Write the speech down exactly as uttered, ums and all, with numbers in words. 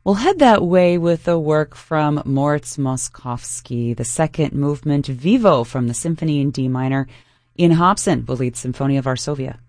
We'll head that way with a work from Moritz Moszkowski, the second movement Vivo from the Symphony in D minor. Ian Hobson will lead Symphonia Varsovia.